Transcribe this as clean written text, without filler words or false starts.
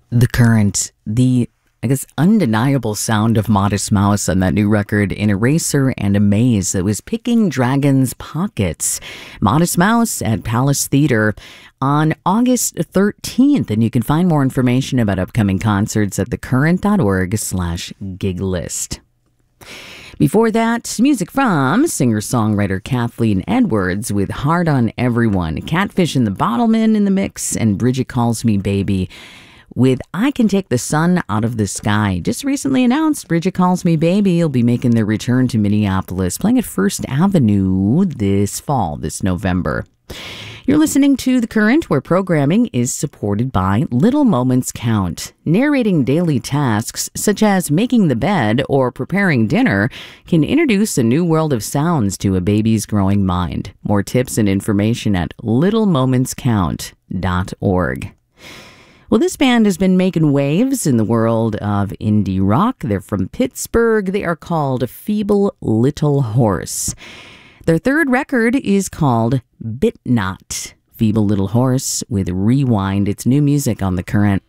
The Current, I guess, undeniable sound of Modest Mouse on that new record, In a Racer and a Maze, that was picking dragons' pockets. Modest Mouse at Palace Theater on August 13th, and you can find more information about upcoming concerts at thecurrent.org/giglist. Before that, music from singer-songwriter Kathleen Edwards with Hard on Everyone, Catfish and the Bottlemen in the mix, and Bridget Calls Me Baby with I Can Take the Sun Out of the Sky. Just recently announced Bridget Calls Me Baby will be making their return to Minneapolis, playing at First Avenue this fall, this November. You're listening to The Current, where programming is supported by Little Moments Count. Narrating daily tasks, such as making the bed or preparing dinner, can introduce a new world of sounds to a baby's growing mind. More tips and information at littlemomentscount.org. Well, this band has been making waves in the world of indie rock. They're from Pittsburgh. They are called Feeble Little Horse. Their third record is called Bit Not. Feeble Little Horse with Rewind. It's new music on The Current.